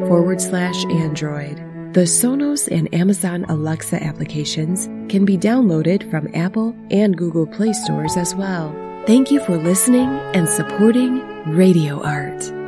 Apple.com/Android. The Sonos and Amazon Alexa applications can be downloaded from Apple and Google Play stores as well. Thank you for listening and supporting Radio Art.